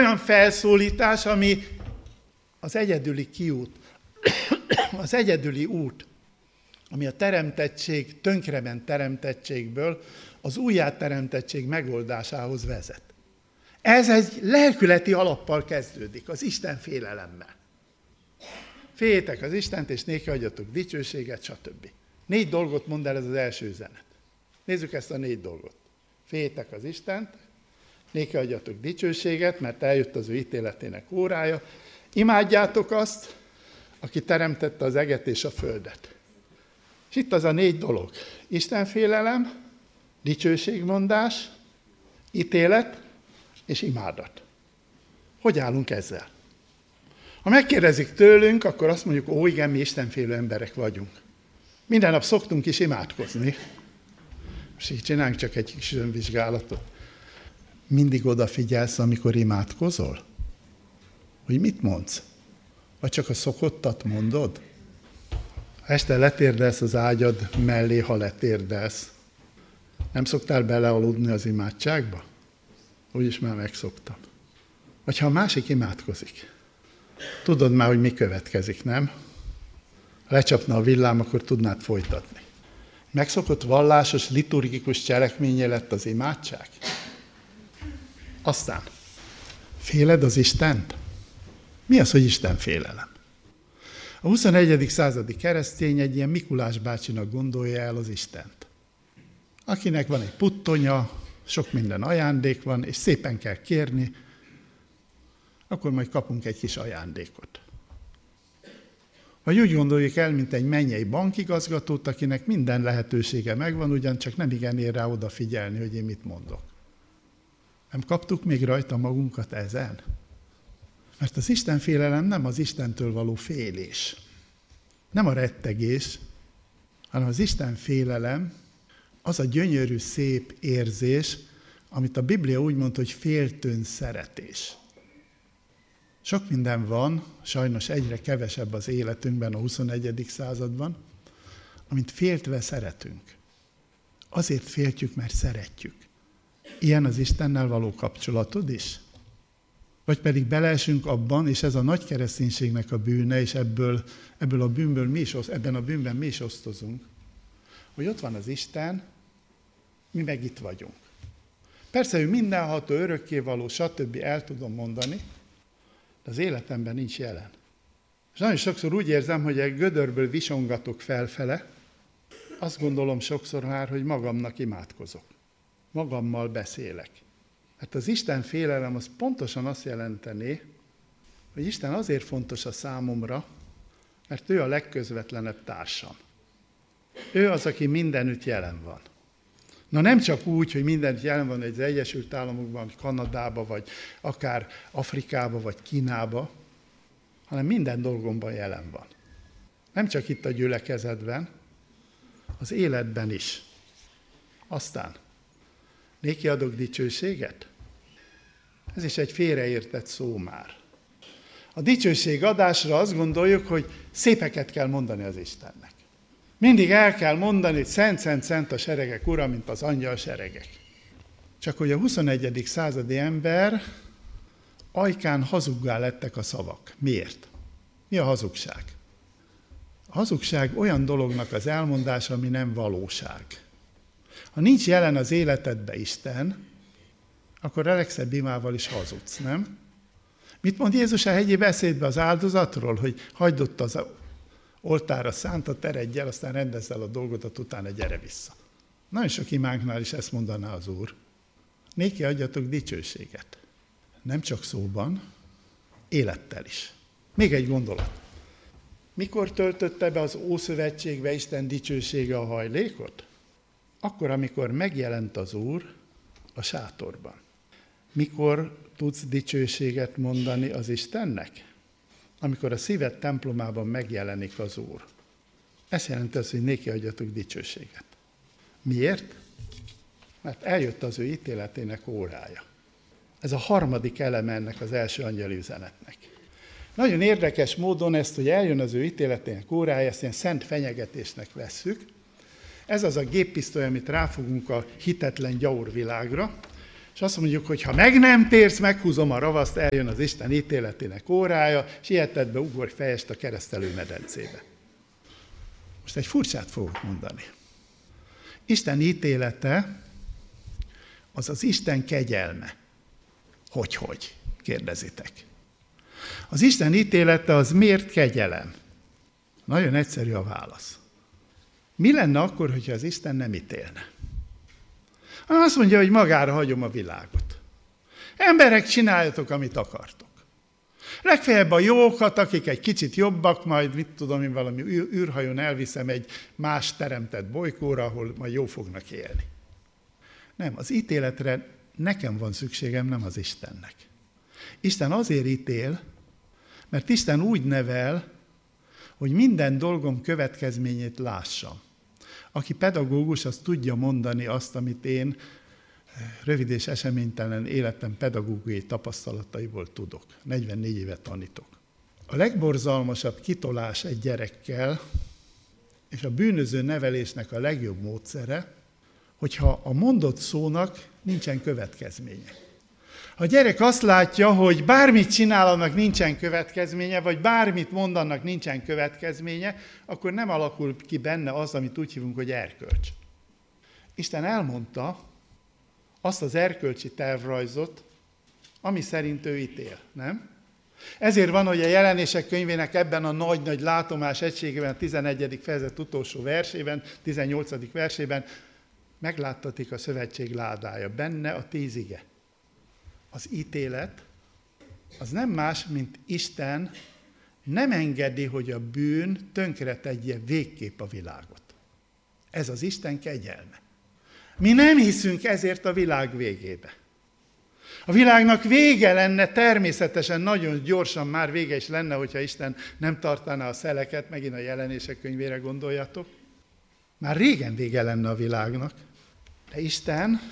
olyan felszólítás, ami az egyedüli kiút, az egyedüli út, ami a teremtettség, tönkrement teremtettségből az újjáteremtettség megoldásához vezet. Ez egy lelkületi alappal kezdődik, az Isten félelemmel. Féljétek az Istent, és néki adjatok dicsőséget, stb. 4 dolgot mond el ez az első üzenet. Nézzük ezt a 4 dolgot. Féljétek az Istent, néki adjatok dicsőséget, mert eljött az ő ítéletének órája. Imádjátok azt, aki teremtette az eget és a földet. És itt az a 4 dolog. Istenfélelem, dicsőségmondás, ítélet és imádat. Hogy állunk ezzel? Ha megkérdezik tőlünk, akkor azt mondjuk, ó igen, mi istenfélő emberek vagyunk. Minden nap szoktunk is imádkozni. Most így csinálunk csak egy kis önvizsgálatot. Mindig odafigyelsz, amikor imádkozol? Hogy mit mondsz? Vagy csak a szokottat mondod? Ha este letérdelsz az ágyad mellé, ha letérdelsz, nem szoktál belealudni az imádságba? Úgyis már megszoktam. Vagy ha a másik imádkozik, tudod már, hogy mi következik, nem? Ha lecsapna a villám, akkor tudnád folytatni. Megszokott vallásos, liturgikus cselekménye lett az imádság? Aztán, féled az Istent? Mi az, hogy Isten félelem? A 21. századi keresztény egy ilyen Mikulás bácsinak gondolja el az Istent, akinek van egy puttonya, sok minden ajándék van, és szépen kell kérni, akkor majd kapunk egy kis ajándékot. Vagy úgy gondoljuk el, mint egy mennyei bankigazgatót, akinek minden lehetősége megvan, ugyancsak nem igen ér rá odafigyelni, hogy én mit mondok. Nem kaptuk még rajta magunkat ezen? Mert az istenfélelem nem az Istentől való félés, nem a rettegés, hanem az istenfélelem az a gyönyörű, szép érzés, amit a Biblia úgy mond, hogy féltőn szeretés. Sok minden van, sajnos egyre kevesebb az életünkben a 21. században, amit féltve szeretünk. Azért féltjük, mert szeretjük. Ilyen az Istennel való kapcsolatod is? Vagy pedig beleesünk abban, és ez a nagy kereszténységnek a bűne, és ebből a bűnből ebben a bűnben mi is osztozunk, hogy ott van az Isten, mi meg itt vagyunk. Persze ő mindenható, örökkévaló, stb. El tudom mondani, de az életemben nincs jelen. És nagyon sokszor úgy érzem, hogy egy gödörből visongatok felfele, azt gondolom sokszor már, hogy magamnak imádkozok. Magammal beszélek. Hát az Isten félelem az pontosan azt jelentené, hogy Isten azért fontos a számomra, mert ő a legközvetlenebb társam. Ő az, aki mindenütt jelen van. Na nem csak úgy, hogy mindenütt jelen van az Egyesült Államokban, vagy Kanadában, vagy akár Afrikában, vagy Kínában, hanem minden dolgomban jelen van. Nem csak itt a gyülekezetben, az életben is. Aztán, néki adok dicsőséget? Ez is egy félreértett szó már. A dicsőség adásra azt gondoljuk, hogy szépeket kell mondani az Istennek. Mindig el kell mondani, hogy szent, szent, szent a seregek ura, mint az angyal seregek. Csak hogy a 21. századi ember ajkán hazuggá lettek a szavak. Miért? Mi a hazugság? A hazugság olyan dolognak az elmondása, ami nem valóság. Ha nincs jelen az életedbe Isten, akkor a legszebb imával is hazudsz, nem? Mit mond Jézus a hegyi beszédbe az áldozatról, hogy hagyd ott az oltára szántat, eredj el, aztán rendezd el a dolgodat, utána gyere vissza. Nagyon sok imánknál is ezt mondaná az Úr. Néki adjatok dicsőséget. Nem csak szóban, élettel is. Még egy gondolat. Mikor töltötte be az Ószövetségbe Isten dicsősége a hajlékot? Akkor, amikor megjelent az Úr a sátorban. Mikor tudsz dicsőséget mondani az Istennek? Amikor a szíved templomában megjelenik az Úr. Ez jelenti azt, hogy néki adjatok dicsőséget. Miért? Mert eljött az ő ítéletének órája. Ez a harmadik eleme ennek az első angyali üzenetnek. Nagyon érdekes módon ezt, hogy eljön az ő ítéletének órája, ezt ilyen szent fenyegetésnek vesszük. Ez az a géppisztoly, amit ráfogunk a hitetlen gyaur világra, És azt mondjuk, hogy ha meg nem térsz, meghúzom a ravaszt, eljön az Isten ítéletének órája, és ilyetetbe ugorj fejest a keresztelő medencébe. Most egy furcsát fogok mondani. Isten ítélete az az Isten kegyelme. Hogy? Kérdezitek. Az Isten ítélete az miért kegyelem? Nagyon egyszerű a válasz. Mi lenne akkor, hogyha az Isten nem ítélne? Azt mondja, hogy magára hagyom a világot. Emberek, csináljatok, amit akartok. Legfeljebb a jókat, akik egy kicsit jobbak, majd mit tudom én, valami űrhajón elviszem egy más teremtett bolygóra, ahol majd jó fognak élni. Nem, az ítéletre nekem van szükségem, nem az Istennek. Isten azért ítél, mert Isten úgy nevel, hogy minden dolgom következményét lássam. Aki pedagógus, az tudja mondani azt, amit én rövid és eseménytelen életem pedagógiai tapasztalataiból tudok. 44 éve tanítok. A legborzalmasabb kitolás egy gyerekkel, és a bűnöző nevelésnek a legjobb módszere, hogyha a mondott szónak nincsen következménye. Ha a gyerek azt látja, hogy bármit csinál, annak nincsen következménye, vagy bármit mond, annak nincsen következménye, akkor nem alakul ki benne az, amit úgy hívunk, hogy erkölcs. Isten elmondta azt az erkölcsi tervrajzot, ami szerint ő ítél, nem? Ezért van, hogy a Jelenések könyvének ebben a nagy-nagy látomás egységében, a 11. fejezet utolsó versében, 18. versében megláttatik a szövetség ládája, benne a 10 ige. Az ítélet az nem más, mint Isten nem engedi, hogy a bűn tönkretegye végképp a világot. Ez az Isten kegyelme. Mi nem hiszünk ezért a világ végébe. A világnak vége lenne, természetesen nagyon gyorsan már vége is lenne, hogyha Isten nem tartaná a szeleket, megint a Jelenések könyvére gondoljatok. Már régen vége lenne a világnak, de Isten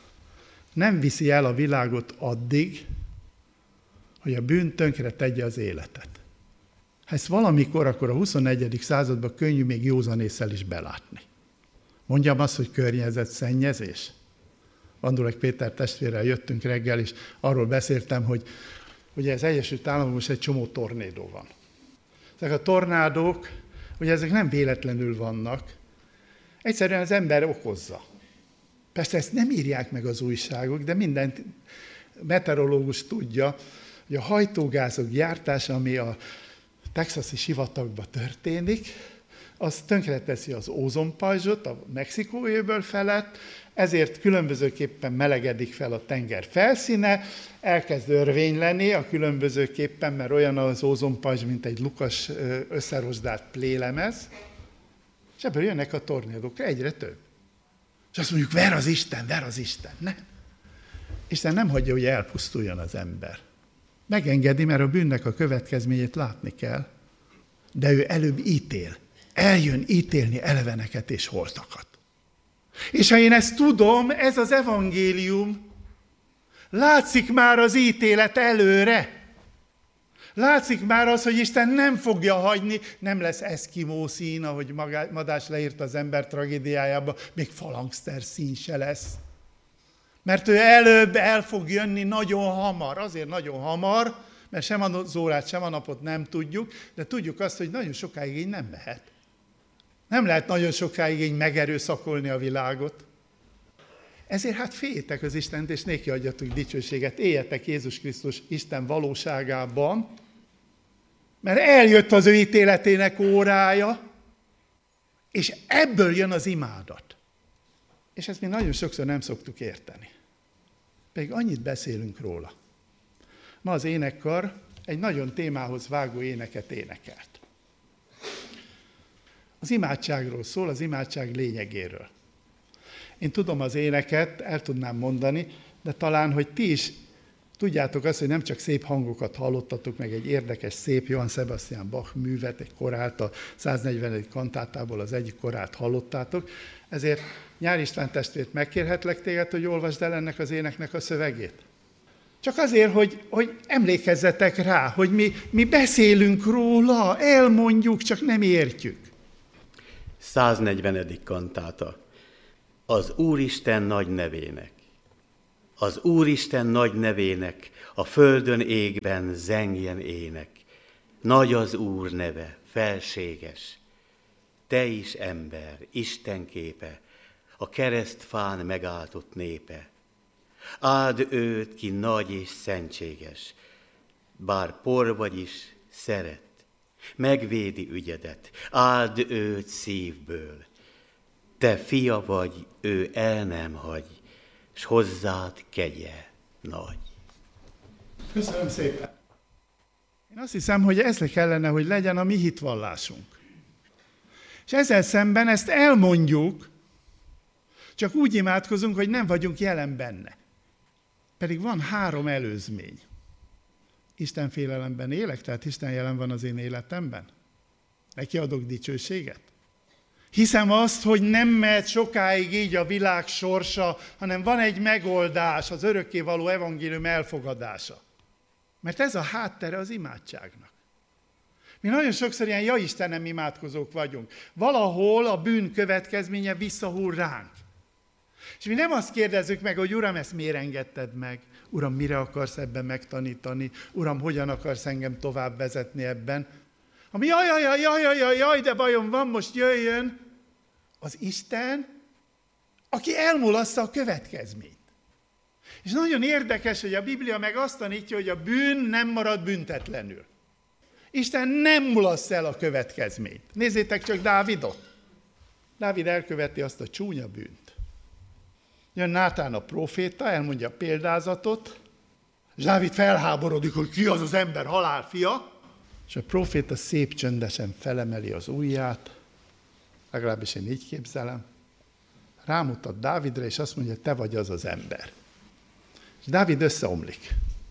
nem viszi el a világot addig, hogy a bűn tönkre tegye az életet. Ha ezt valamikor, akkor a 21. században könnyű még józanésszel is belátni. Mondjam azt, hogy környezetszennyezés? Vandulek Péter testvérrel jöttünk reggel, és arról beszéltem, hogy ugye az Egyesült Államokban most egy csomó tornádó van. Ezek a tornádók, ugye ezek nem véletlenül vannak, egyszerűen az ember okozza. Persze ezt nem írják meg az újságok, de minden meteorológus tudja, hogy a hajtógázok gyártása, ami a texasi sivatagban történik, az tönkreteszi az ózonpajzsot a Mexikó-öböl felett, ezért különbözőképpen melegedik fel a tenger felszíne, elkezd örvény lenni a különbözőképpen, mert olyan az ózonpajzs, mint egy lukas összerozdált plélemez, és ebből jönnek a tornádók, egyre több. És azt mondjuk, ver az Isten. Nem. Isten nem hagyja, hogy elpusztuljon az ember. Megengedi, mert a bűnnek a következményét látni kell, de ő előbb ítél. Eljön ítélni eleveneket és holtakat. És ha én ezt tudom, ez az evangélium, látszik már az ítélet előre. Látszik már az, hogy Isten nem fogja hagyni, nem lesz eszkimó szín, ahogy Madás leírta az ember tragédiájába, még falangszter szín se lesz. Mert ő előbb el fog jönni nagyon hamar, azért nagyon hamar, mert sem az órát, sem a napot nem tudjuk, de tudjuk azt, hogy nagyon sokáig így nem mehet. Nem lehet nagyon sokáig így megerőszakolni a világot. Ezért hát féljétek az Istent, és néki adjatok dicsőséget, éljetek Jézus Krisztus Isten valóságában, mert eljött az ő ítéletének órája, és ebből jön az imádat. És ezt mi nagyon sokszor nem szoktuk érteni. Pedig annyit beszélünk róla. Ma az énekkar egy nagyon témához vágó éneket énekelt. Az imádságról szól, az imádság lényegéről. Én tudom az éneket, el tudnám mondani, de talán, hogy ti is tudjátok azt, hogy nem csak szép hangokat hallottatok, meg egy érdekes, szép Johann Sebastian Bach művet, egy korált, a 140. kantátából az egyik korált hallottátok, ezért Nyár István testvért megkérhetlek téged, hogy olvasd el ennek az éneknek a szövegét. Csak azért, hogy emlékezzetek rá, hogy mi beszélünk róla, elmondjuk, csak nem értjük. 140. kantáta. Az Úristen nagy nevének. Az Úristen nagy nevének, a földön égben zengjen ének. Nagy az Úr neve, felséges. Te is ember, Isten képe, a keresztfán megáltott népe. Áld őt, ki nagy és szentséges, bár por vagy is, szeret, megvédi ügyedet, áld őt szívből. Te fia vagy, ő el nem hagy, s hozzád kegye nagy. Köszönöm szépen. Én azt hiszem, hogy ez kellene, hogy legyen a mi hitvallásunk. És ezzel szemben ezt elmondjuk, csak úgy imádkozunk, hogy nem vagyunk jelen benne. Pedig van 3 előzmény. Isten félelemben élek, tehát Isten jelen van az én életemben. Neki adok dicsőséget. Hiszem azt, hogy nem mehet sokáig így a világ sorsa, hanem van egy megoldás, az örökkévaló evangélium elfogadása. Mert ez a háttere az imádságnak. Mi nagyon sokszor ilyen ja Istenem imádkozók vagyunk. Valahol a bűn következménye visszahull ránk. És mi nem azt kérdezzük meg, hogy Uram, ezt miért engedted meg? Uram, mire akarsz ebben megtanítani? Uram, hogyan akarsz engem tovább vezetni ebben? Ami jaj, de bajom van, most jöjjön az Isten, aki elmulassza a következményt. És nagyon érdekes, hogy a Biblia meg azt tanítja, hogy a bűn nem marad büntetlenül. Isten nem mulassza el a következményt. Nézzétek csak Dávidot. Dávid elköveti azt a csúnya bűnt. Jön Nátán a próféta, elmondja a példázatot, és Dávid felháborodik, hogy ki az az ember halálfia, és a próféta szép csöndesen felemeli az ujját, legalábbis én így képzelem, rámutat Dávidra, és azt mondja, te vagy az az ember. És Dávid összeomlik.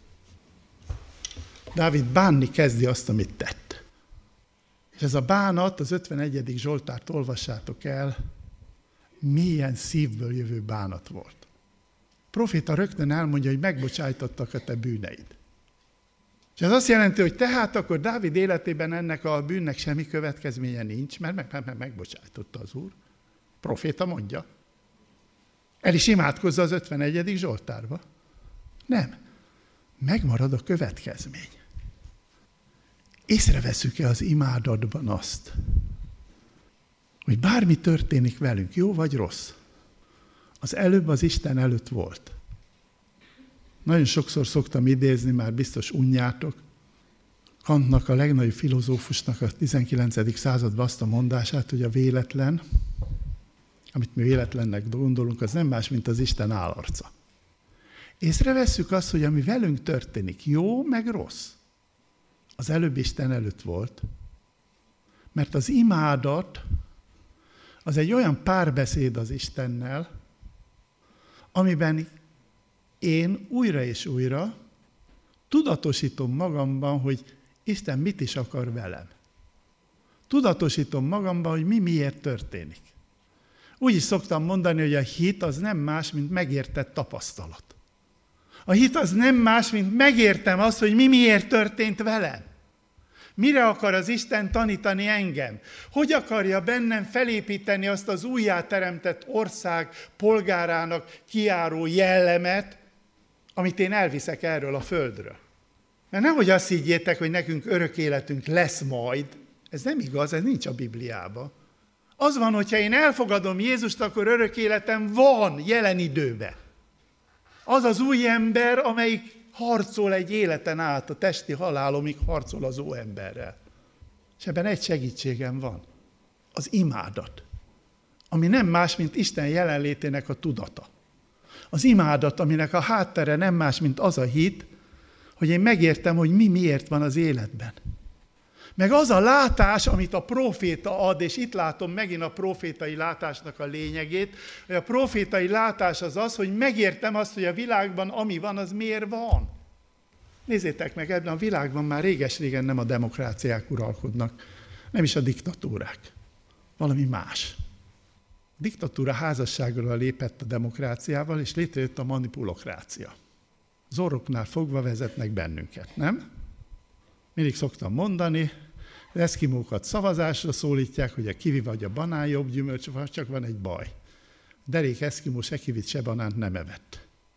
Dávid bánni kezdi azt, amit tett. És ez a bánat, az 51. Zsoltárt olvassátok el, milyen szívből jövő bánat volt. A proféta rögtön elmondja, hogy megbocsájtottak a te bűneid. És ez azt jelenti, hogy tehát akkor Dávid életében ennek a bűnnek semmi következménye nincs, mert megbocsájtotta az Úr. A proféta mondja. El is imádkozza az 51. Zsoltárba. Nem. Megmarad a következmény. Észreveszük-e az imádatban azt, hogy bármi történik velünk, jó vagy rossz, az előbb az Isten előtt volt. Nagyon sokszor szoktam idézni, már biztos unjátok, Kantnak, a legnagyobb filozófusnak a 19. században azt a mondását, hogy a véletlen, amit mi véletlennek gondolunk, az nem más, mint az Isten állarca. Észrevesszük azt, hogy ami velünk történik, jó meg rossz, az előbb Isten előtt volt, mert az imádat az egy olyan párbeszéd az Istennel, amiben én újra és újra tudatosítom magamban, hogy Isten mit is akar velem. Tudatosítom magamban, hogy mi miért történik. Úgy is szoktam mondani, hogy a hit az nem más, mint megértett tapasztalat. A hit az nem más, mint megértem azt, hogy mi miért történt velem. Mire akar az Isten tanítani engem? Hogy akarja bennem felépíteni azt az újjáteremtett ország polgárának kijáró jellemet, amit én elviszek erről a földről? Mert nehogy azt higgyétek, hogy nekünk örök életünk lesz majd. Ez nem igaz, ez nincs a Bibliában. Az van, hogyha én elfogadom Jézust, akkor örök életem van jelen időben. Az az új ember, amelyik harcol egy életen át, a testi halálomig harcol az óemberrel. És ebben egy segítségem van. Az imádat. Ami nem más, mint Isten jelenlétének a tudata. Az imádat, aminek a háttere nem más, mint az a hit, hogy én megértem, hogy mi miért van az életben. Meg az a látás, amit a próféta ad, és itt látom megint a prófétai látásnak a lényegét, hogy a prófétai látás az az, hogy megértem azt, hogy a világban ami van, az miért van. Nézzétek meg, ebben a világban már réges-régen nem a demokráciák uralkodnak, nem is a diktatúrák. Valami más. A diktatúra házasságról lépett a demokráciával, és létrejött a manipulokrácia. Az orroknál fogva vezetnek bennünket, nem? Mindig szoktam mondani, az eszkimókat szavazásra szólítják, hogy a kivi vagy a banán jobb gyümölcs, csak van egy baj. A derék eszkimó se kivit, se banánt nem evett.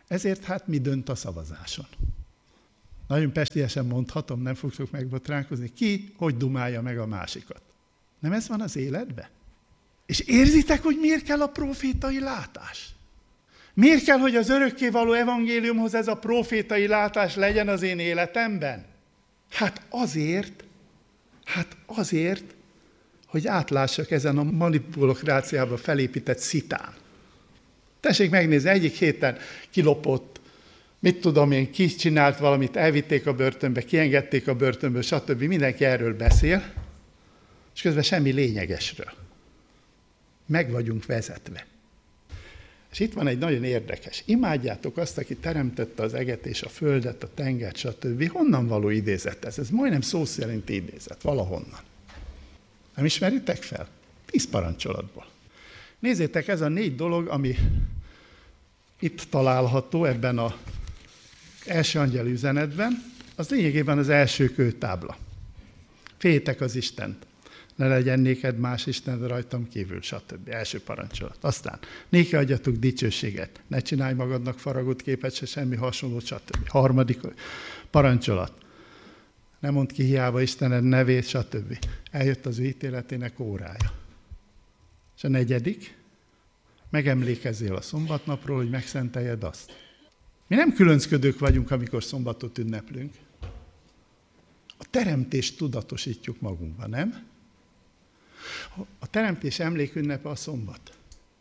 Ezért hát mi dönt a szavazáson? Nagyon pestiesen mondhatom, nem fogtok megbotránkozni. Ki, hogy dumálja meg a másikat? Nem ez van az életben? És érzitek, hogy miért kell a profétai látás? Miért kell, hogy az örökkévaló evangéliumhoz ez a profétai látás legyen az én életemben? Hát azért, hogy átlássak ezen a manipulokráciába felépített szitán. Tessék megnézni, egyik héten kilopott, mit tudom én, ki csinált valamit, elvitték a börtönbe, kiengedték a börtönből, stb. Mindenki erről beszél, és közben semmi lényegesről. Meg vagyunk vezetve. És itt van egy nagyon érdekes. Imádjátok azt, aki teremtette az eget és a földet, a tengert, stb. Honnan való idézet ez? Ez majdnem szó szerint idézet, valahonnan. Nem ismeritek fel? 10 parancsolatból. Nézzétek, ez a 4 dolog, ami itt található ebben az első angyeli üzenetben, az lényegében az első kőtábla. Féljétek az Istent. Ne legyen néked más Isten rajtam kívül, stb. Első parancsolat. Aztán néki adjatok dicsőséget, ne csinálj magadnak faragott képet, se semmi hasonló, stb. Harmadik parancsolat. Ne mondd ki hiába Istened nevét, stb. Eljött az ő ítéletének órája. És a 4. Megemlékezzél a szombatnapról, hogy megszenteljed azt. Mi nem különcködők vagyunk, amikor szombatot ünneplünk. A teremtést tudatosítjuk magunkban, nem? A teremtés emlékünnepe a szombat.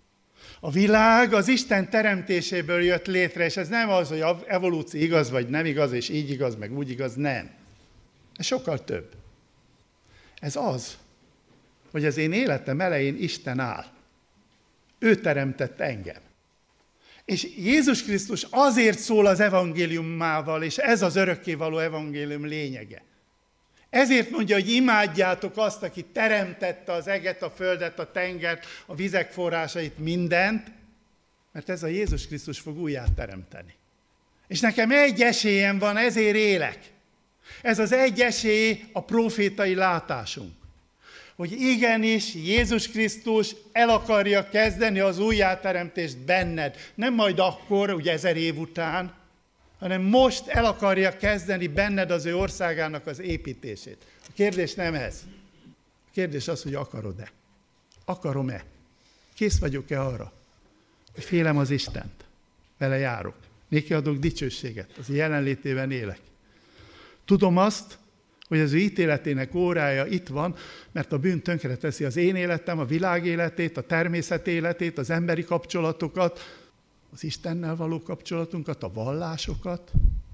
A világ az Isten teremtéséből jött létre, és ez nem az, hogy evolúció igaz vagy nem igaz, és így igaz, meg úgy igaz, nem. Ez sokkal több. Ez az, hogy az én életem elején Isten áll. Ő teremtett engem. És Jézus Krisztus azért szól az evangéliumával, és ez az örökkévaló evangélium lényege. Ezért mondja, hogy imádjátok azt, aki teremtette az eget, a földet, a tengert, a vizek forrásait, mindent, mert ez a Jézus Krisztus fog újjá teremteni. És nekem egy esélyem van, ezért élek. Ez az egy esély a profétai látásunk. Hogy igenis Jézus Krisztus el akarja kezdeni az újjáteremtést benned. Nem majd akkor, ugye 1000 év után, hanem most el akarja kezdeni benned az ő országának az építését. A kérdés nem ez. A kérdés az, hogy akarod-e. Akarom-e? Kész vagyok-e arra, hogy félem az Istent? Vele járok. Néki adok dicsőséget, az jelenlétében élek. Tudom azt, hogy az ő ítéletének órája itt van, mert a bűn tönkreteszi az én életem, a világ életét, a természet életét, az emberi kapcsolatokat, az Istennel való kapcsolatunkat, a vallásokat.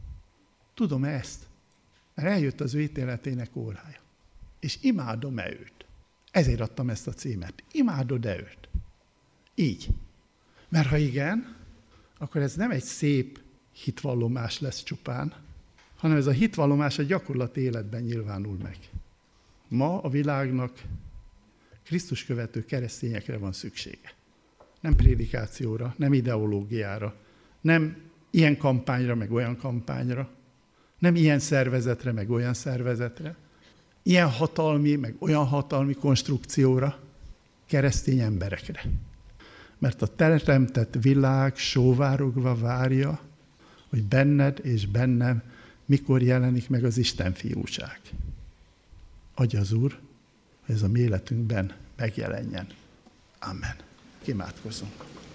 Tudom ezt, mert eljött az ő ítéletének órája. És imádom-e őt? Ezért adtam ezt a címet. Imádod-e őt? Így. Mert ha igen, akkor ez nem egy szép hitvallomás lesz csupán, hanem ez a hitvallomás a gyakorlati életben nyilvánul meg. Ma a világnak Krisztus követő keresztényekre van szüksége. Nem prédikációra, nem ideológiára, nem ilyen kampányra, meg olyan kampányra, nem ilyen szervezetre, meg olyan szervezetre, ilyen hatalmi, meg olyan hatalmi konstrukcióra, keresztény emberekre. Mert a teremtett világ sóvárogva várja, hogy benned és bennem mikor jelenik meg az Isten fiúság. Adja az Úr, hogy ez a mi életünkben megjelenjen. Amen. Imádkozzunk.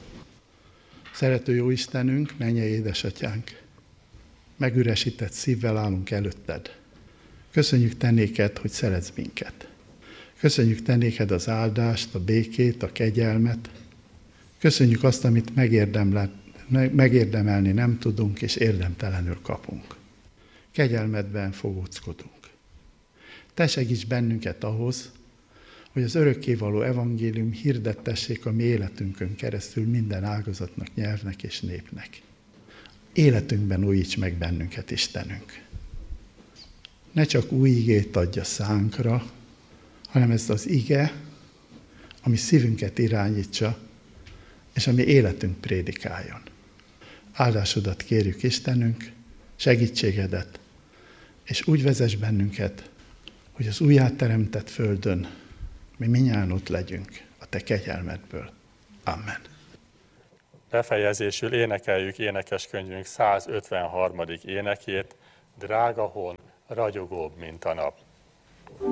Szerető jó Istenünk, mennyei édesatyánk, megüresített szívvel állunk előtted. Köszönjük te néked, hogy szeretsz minket. Köszönjük te néked az áldást, a békét, a kegyelmet. Köszönjük azt, amit megérdemelni nem tudunk, és érdemtelenül kapunk. Kegyelmedben fogóckodunk. Te segíts bennünket ahhoz, hogy az örökkévaló evangélium hirdettessék a mi életünkön keresztül minden ágazatnak, nyelvnek és népnek. Életünkben újíts meg bennünket, Istenünk. Ne csak új igét adja szánkra, hanem ez az ige, ami szívünket irányítsa, és ami életünk prédikáljon. Áldásodat kérjük, Istenünk, segítségedet, és úgy vezess bennünket, hogy az újjáteremtett földön mi mindnyájan ott legyünk a te kegyelmedből. Amen. Befejezésül énekeljük énekeskönyvünk 153. énekét, Drága hon, ragyogóbb, mint a nap.